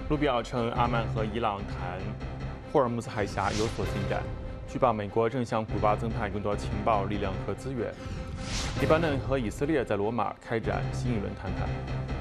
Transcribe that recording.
卢比奥称，阿曼和伊朗谈霍尔木兹海峡有所进展。据报，美国正向古巴增派更多情报力量和资源。黎巴嫩和以色列在罗马开展新一轮谈判。